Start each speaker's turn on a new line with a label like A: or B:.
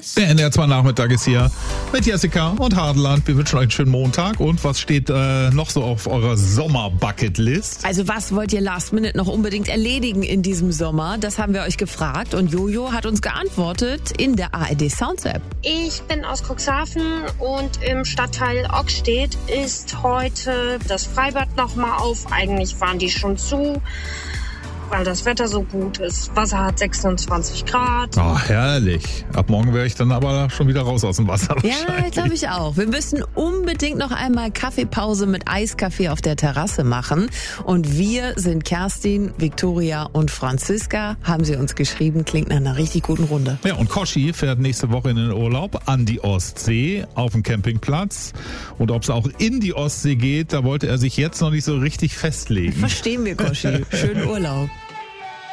A: Der NDR2 Nachmittag ist hier mit Jessica und Hadeland. Wir wünschen euch einen schönen Montag. Und was steht noch so auf eurer Sommer-Bucketlist?
B: Also was wollt ihr last minute noch unbedingt erledigen in diesem Sommer? Das haben wir euch gefragt und Jojo hat uns geantwortet in der ARD Sounds App.
C: Ich bin aus Cuxhaven und im Stadtteil Ockstedt ist heute das Freibad nochmal auf. Eigentlich waren die schon zu, weil das Wetter so gut ist. Wasser hat 26 Grad.
A: Oh, herrlich. Ab morgen wäre ich dann aber schon wieder raus aus dem Wasser.
B: Ja, glaube ich auch. Wir müssen unbedingt noch einmal Kaffeepause mit Eiskaffee auf der Terrasse machen. Und wir sind Kerstin, Viktoria und Franziska, haben sie uns geschrieben. Klingt nach einer richtig guten Runde.
A: Ja, und Koschi fährt nächste Woche in den Urlaub an die Ostsee auf dem Campingplatz. Und ob es auch in die Ostsee geht, da wollte er sich jetzt noch nicht so richtig festlegen.
B: Verstehen wir, Koschi. Schönen Urlaub.